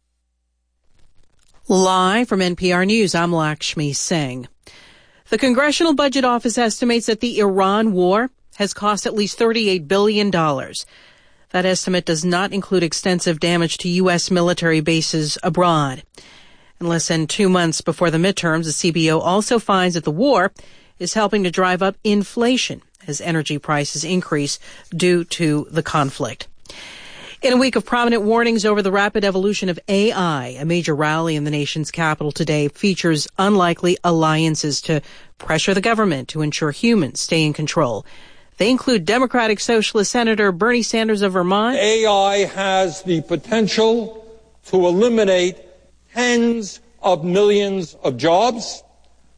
Live from N P R News, I'm Lakshmi Singh. The Congressional Budget Office estimates that the Iran war has cost at least thirty-eight billion dollars. That estimate does not include extensive damage to U S military bases abroad. In less than two months before the midterms, the C B O also finds that the war is helping to drive up inflation as energy prices increase due to the conflict. In a week of prominent warnings over the rapid evolution of A I, a major rally in the nation's capital today features unlikely alliances to pressure the government to ensure humans stay in control. They include Democratic Socialist Senator Bernie Sanders of Vermont. A I has the potential to eliminate tens of millions of jobs,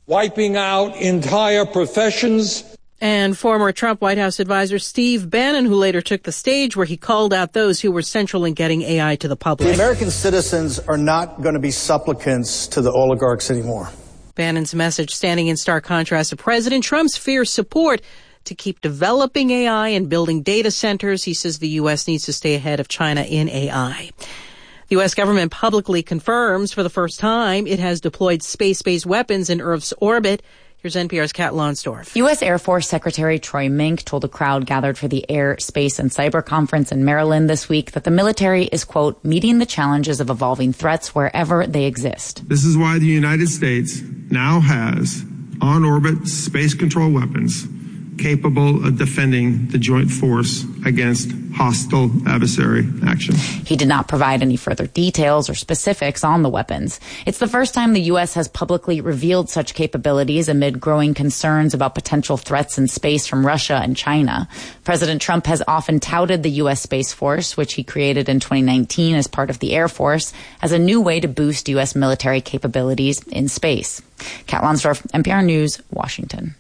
wiping out entire professions. And former Trump White House advisor Steve Bannon, who later took the stage where he called out those who were central in getting A I to the public. The American citizens are not going to be supplicants to the oligarchs anymore. Bannon's message standing in stark contrast to President Trump's fierce support to keep developing A I and building data centers. He says the U S needs to stay ahead of China in A I. The U S government publicly confirms for the first time it has deployed space-based weapons in Earth's orbit. Here's N P R's Kat Lonsdorf. U S Air Force Secretary Troy Mink told a crowd gathered for the Air, Space, and Cyber Conference in Maryland this week that the military is, quote, meeting the challenges of evolving threats wherever they exist. This is why the United States now has on-orbit space control weapons capable of defending the joint force against hostile adversary action. He did not provide any further details or specifics on the weapons. It's the first time the U S has publicly revealed such capabilities amid growing concerns about potential threats in space from Russia and China. President Trump has often touted the U S Space Force, which he created in twenty nineteen as part of the Air Force, as a new way to boost U S military capabilities in space. Kat Lonsdorf, N P R News, Washington.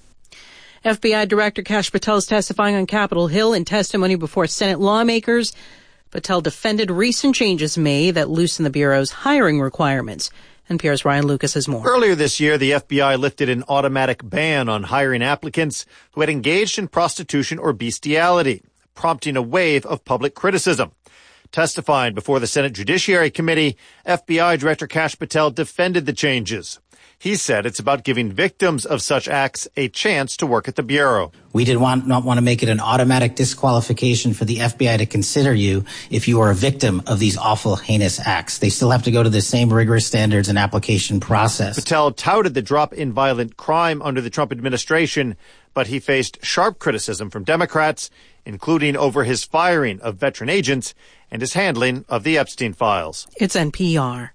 F B I Director Kash Patel is testifying on Capitol Hill in testimony before Senate lawmakers. Patel defended recent changes made that loosen the Bureau's hiring requirements. N P R's Ryan Lucas has more. Earlier this year, the F B I lifted an automatic ban on hiring applicants who had engaged in prostitution or bestiality, prompting a wave of public criticism. Testifying before the Senate Judiciary Committee, F B I Director Kash Patel defended the changes. He said it's about giving victims of such acts a chance to work at the Bureau. We did want, not want to make it an automatic disqualification for the F B I to consider you if you are a victim of these awful, heinous acts. They still have to go to the same rigorous standards and application process. Patel touted the drop in violent crime under the Trump administration, but he faced sharp criticism from Democrats, including over his firing of veteran agents and his handling of the Epstein files. It's N P R.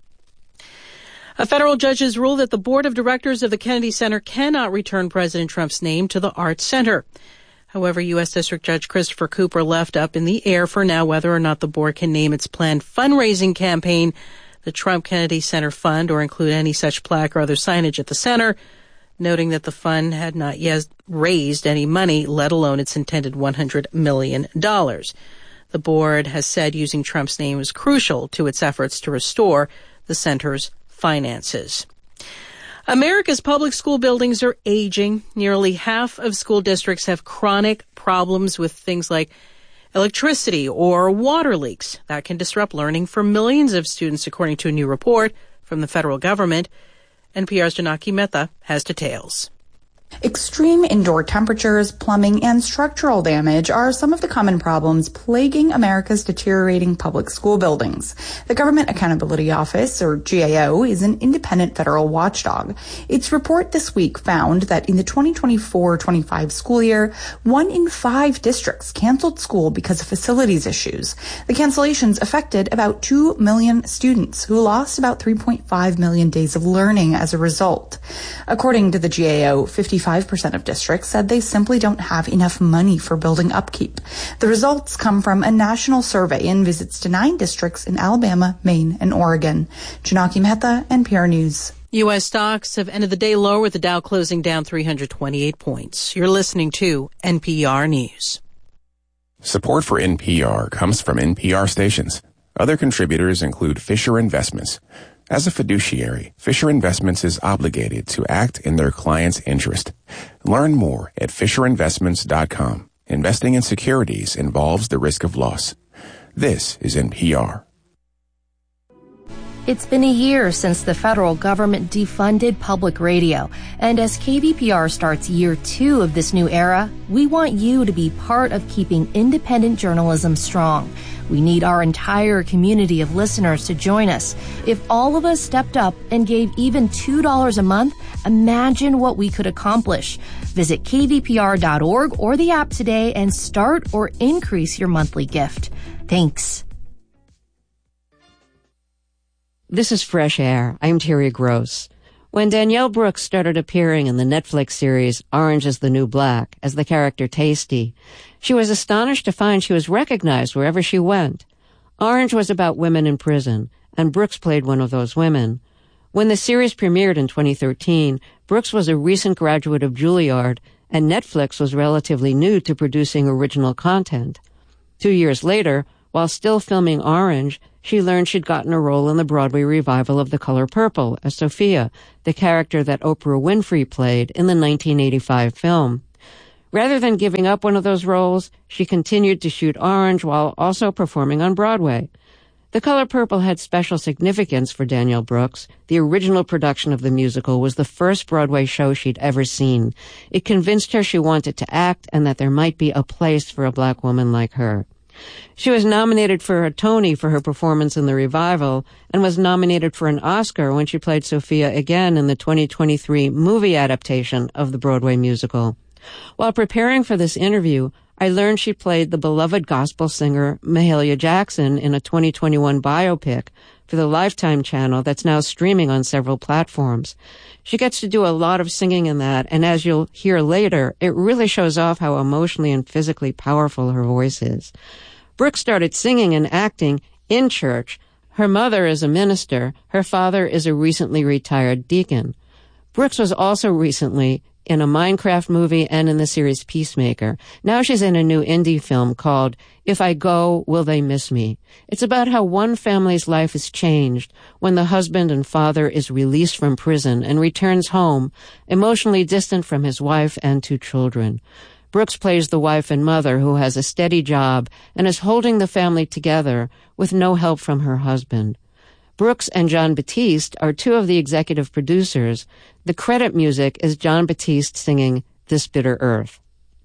A federal judge has ruled that the board of directors of the Kennedy Center cannot return President Trump's name to the Arts Center. However, U S District Judge Christopher Cooper left up in the air for now whether or not the board can name its planned fundraising campaign the Trump Kennedy Center Fund or include any such plaque or other signage at the center, noting that the fund had not yet raised any money, let alone its intended one hundred million dollars. The board has said using Trump's name is crucial to its efforts to restore the center's finances. America's public school buildings are aging. Nearly half of school districts have chronic problems with things like electricity or water leaks that can disrupt learning for millions of students, according to a new report from the federal government. N P R's Janaki Mehta has details. Extreme indoor temperatures, plumbing, and structural damage are some of the common problems plaguing America's deteriorating public school buildings. The Government Accountability Office, or G A O, is an independent federal watchdog. Its report this week found that in the twenty twenty-four twenty-five school year, one in five districts canceled school because of facilities issues. The cancellations affected about two million students who lost about three point five million days of learning as a result. According to the G A O, fifty-five percent of districts said they simply don't have enough money for building upkeep. The results come from a national survey and visits to nine districts in Alabama, Maine, and Oregon. Janaki Mehta, N P R News. U S stocks have ended the day lower with the Dow closing down three hundred twenty-eight points. You're listening to N P R News. Support for N P R comes from N P R stations. Other contributors include Fisher Investments. As a fiduciary, Fisher Investments is obligated to act in their client's interest. Learn more at fisher investments dot com. Investing in securities involves the risk of loss. This is N P R. It's been a year since the federal government defunded public radio, and as K V P R starts year two of this new era, we want you to be part of keeping independent journalism strong. We need our entire community of listeners to join us. If all of us stepped up and gave even two dollars a month, imagine what we could accomplish. Visit K V P R dot org or the app today and start or increase your monthly gift. Thanks. This is Fresh Air. I'm Terry Gross. When Danielle Brooks started appearing in the Netflix series Orange is the New Black as the character Tasty, she was astonished to find she was recognized wherever she went. Orange was about women in prison, and Brooks played one of those women. When the series premiered in twenty thirteen, Brooks was a recent graduate of Juilliard, and Netflix was relatively new to producing original content. Two years later, while still filming Orange, she learned she'd gotten a role in the Broadway revival of The Color Purple as Sophia, the character that Oprah Winfrey played in the nineteen eighty-five film. Rather than giving up one of those roles, she continued to shoot Orange while also performing on Broadway. The Color Purple had special significance for Danielle Brooks. The original production of the musical was the first Broadway show she'd ever seen. It convinced her she wanted to act and that there might be a place for a black woman like her. She was nominated for a Tony for her performance in the revival and was nominated for an Oscar when she played Sophia again in the twenty twenty-three movie adaptation of the Broadway musical. While preparing for this interview, I learned she played the beloved gospel singer Mahalia Jackson in a twenty twenty-one biopic for the Lifetime channel that's now streaming on several platforms. She gets to do a lot of singing in that, and as you'll hear later, it really shows off how emotionally and physically powerful her voice is. Brooks started singing and acting in church. Her mother is a minister. Her father is a recently retired deacon. Brooks was also recently in a Minecraft movie and in the series Peacemaker. Now she's in a new indie film called If I Go, Will They Miss Me? It's about how one family's life is changed when the husband and father is released from prison and returns home, emotionally distant from his wife and two children. Brooks plays the wife and mother who has a steady job and is holding the family together with no help from her husband. Brooks and Jon Batiste are two of the executive producers. The credit music is Jon Batiste singing This Bitter Earth.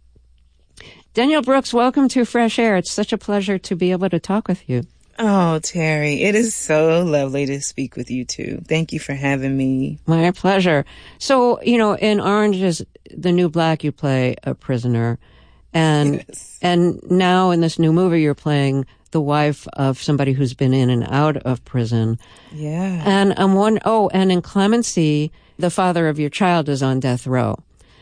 Danielle Brooks, welcome to Fresh Air. It's such a pleasure to be able to talk with you. Oh, Terry, it is so lovely to speak with you too. Thank you for having me. My pleasure. So, you know, in Orange is the New Black, you play a prisoner. And, yes. and now in this new movie, you're playing the wife of somebody who's been in and out of prison. Yeah. And I'm one, oh, and in Clemency, the father of your child is on death row.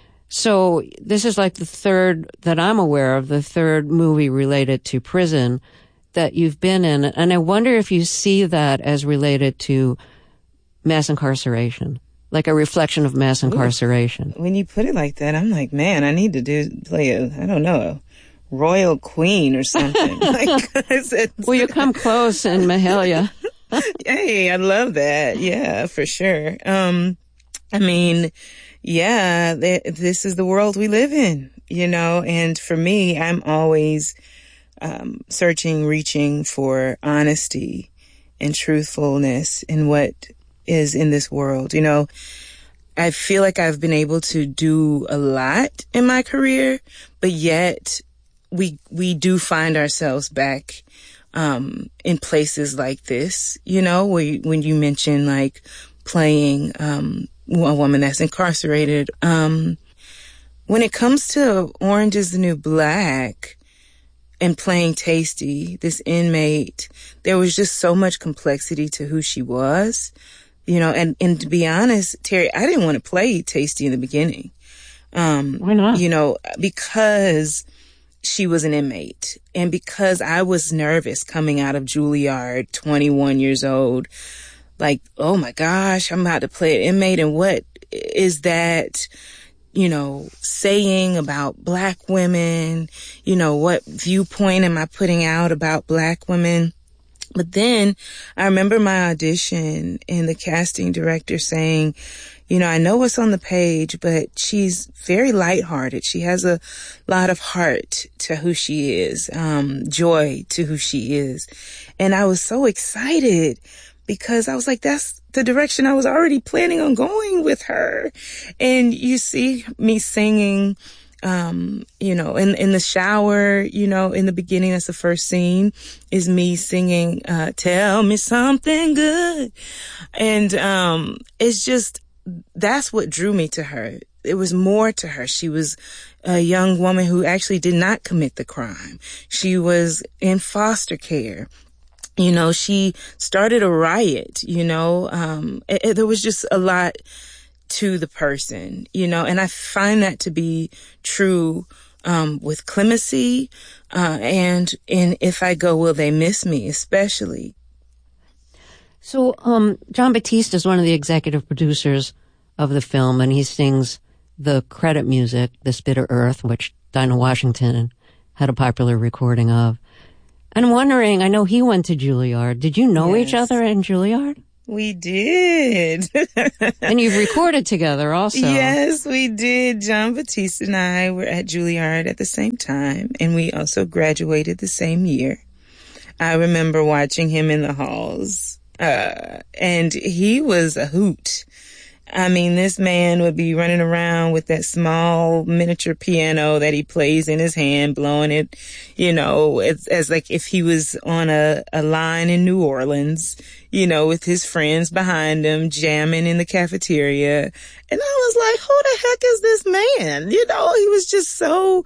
So this is like the third that I'm aware of, the third movie related to prison that you've been in. And I wonder if you see that as related to mass incarceration, like a reflection of mass incarceration. Ooh, when you put it like that, I'm like, man, I need to do play a, I don't know, a royal queen or something. like, well, you come close in Mahalia. Hey, I love that. Yeah, for sure. Um, I mean, yeah, th- this is the world we live in, you know, and for me, I'm always Um, searching, reaching for honesty and truthfulness in what is in this world. You know, I feel like I've been able to do a lot in my career, but yet we, we do find ourselves back, um, in places like this, you know, where you, when you mention like playing, um, a woman that's incarcerated. Um, when it comes to Orange is the New Black, and playing Tasty, this inmate, there was just so much complexity to who she was, you know, and, and to be honest, Terry, I didn't want to play Tasty in the beginning. Um, Why not? You know, because she was an inmate and because I was nervous coming out of Juilliard, twenty-one years old, like, oh my gosh, I'm about to play an inmate and what is that, you know, saying about black women, you know, what viewpoint am I putting out about black women? But then I remember my audition and the casting director saying, you know, I know what's on the page, but she's very lighthearted. She has a lot of heart to who she is, um, joy to who she is. And I was so excited because I was like, that's the direction I was already planning on going with her. And you see me singing, um, you know, in, in the shower, you know, in the beginning, that's the first scene is me singing, uh, tell me something good. And, um, it's just, that's what drew me to her. It was more to her. She was a young woman who actually did not commit the crime. She was in foster care. You know, she started a riot, you know, um, it, it, there was just a lot to the person, you know, and I find that to be true, um, with Clemency, uh, and in If I Go, Will They Miss Me, especially. So, um, John Batiste is one of the executive producers of the film, and he sings the credit music, This Bitter Earth, which Dinah Washington had a popular recording of. And I'm wondering, I know he went to Juilliard. Did you know Yes. each other in Juilliard? We did. And you've recorded together also. Yes, we did. John Batiste and I were at Juilliard at the same time, and we also graduated the same year. I remember watching him in the halls, uh, and he was a hoot. I mean, this man would be running around with that small miniature piano that he plays in his hand, blowing it, you know, as, as like if he was on a, a line in New Orleans, you know, with his friends behind him, jamming in the cafeteria. And I was like, who the heck is this man? You know, he was just so,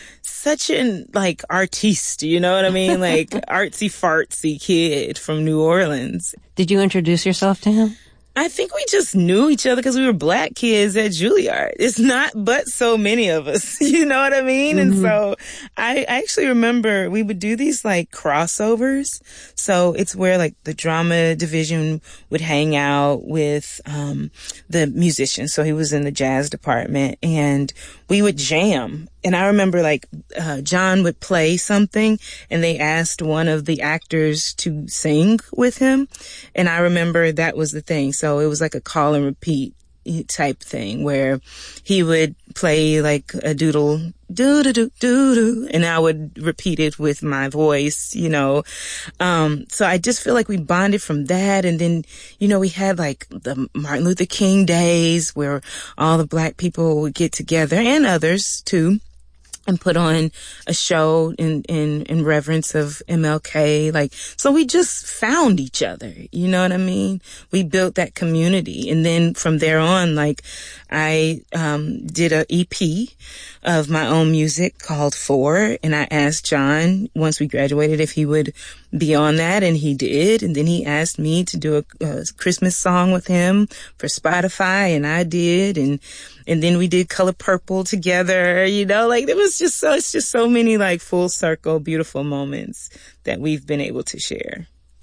such an, like, artiste, you know what I mean? Like, artsy fartsy kid from New Orleans. Did you introduce yourself to him? I think we just knew each other because we were black kids at Juilliard. It's not but so many of us, you know what I mean? Mm-hmm. And so I actually remember we would do these like crossovers. So it's where like the drama division would hang out with um the musicians. So he was in the jazz department and we would jam. And I remember like uh John would play something and they asked one of the actors to sing with him. And I remember that was the thing. So it was like a call and repeat type thing where he would play like a doodle, doo doo doo doo doo, and I would repeat it with my voice, you know. Um, so I just feel like we bonded from that. And then, you know, we had like the Martin Luther King days where all the black people would get together and others too. And put on a show in, in, in reverence of M L K. Like, so we just found each other. You know what I mean? We built that community. And then from there on, like, I, um, did a E P of my own music called Four. And I asked John, once we graduated, if he would be on that. And he did. And then he asked me to do a, a Christmas song with him for Spotify. And I did. And, And then we did Color Purple together, you know, like there was just so, it's just so many like full circle, beautiful moments that we've been able to share.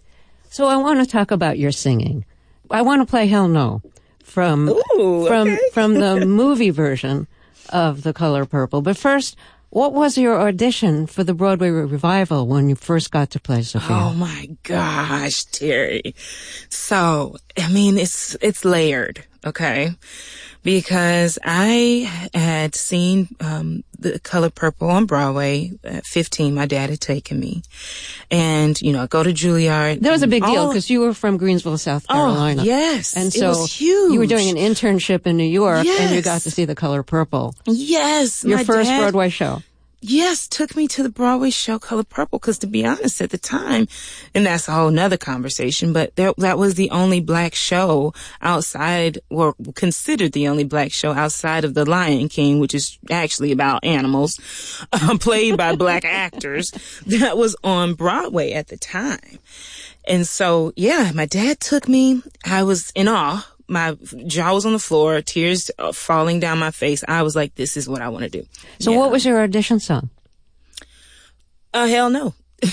So I want to talk about your singing. I want to play Hell No from, Ooh, from, okay. from the movie version of The Color Purple. But first, what was your audition for the Broadway revival when you first got to play Sophia? Oh my gosh, Terry. So, I mean, it's, it's layered, okay? Because I had seen um The Color Purple on Broadway at fifteen. My dad had taken me. And, you know, I go to Juilliard. That was a big all, deal because you were from Greensville, South Carolina. Oh, yes. And it so was huge. You were doing an internship in New York yes. and you got to see The Color Purple. Yes. Your my first dad, Broadway show. Yes, took me to the Broadway show Color Purple because to be honest at the time, and that's a whole nother conversation, but there, that was the only black show outside, or considered the only black show outside of The Lion King, which is actually about animals, uh, played by black actors, that was on Broadway at the time. And so, yeah, my dad took me. I was in awe. My jaw was on the floor, tears falling down my face. I was like, this is what I want to do. So yeah. What was your audition song? Uh, Hell No.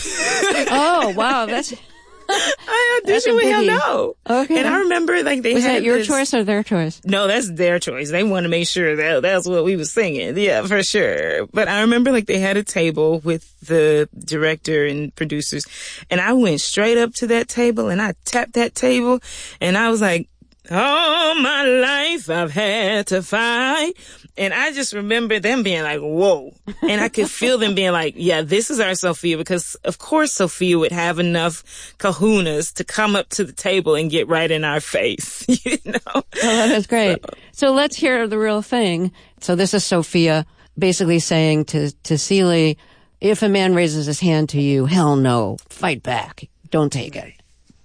Oh, wow. That's... I auditioned with Hell No. Okay. And I remember like they was had that your this... choice or their choice? No, that's their choice. They wanted to make sure that that's what we was singing. Yeah, for sure. But I remember like they had a table with the director and producers and I went straight up to that table and I tapped that table and I was like, all my life I've had to fight. And I just remember them being like, whoa. And I could feel them being like, yeah, this is our Sophia, because of course Sophia would have enough kahunas to come up to the table and get right in our face, you know? Oh, that is great. So, so let's hear the real thing. So this is Sophia basically saying to, to Celie, if a man raises his hand to you, hell no, fight back. Don't take it.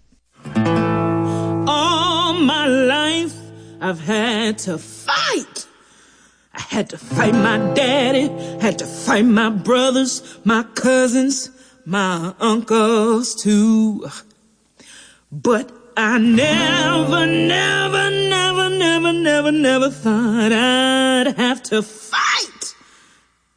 All my life I've had to fight. I had to fight my daddy, had to fight my brothers, my cousins, my uncles too. But I never, never, never, never, never, never thought I'd have to fight